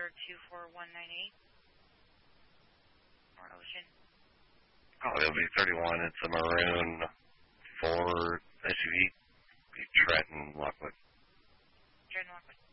number 24198. Or Ocean. Oh, it'll be 31. It's a maroon Ford SUV. Trenton Lockwood. Trenton Lockwood.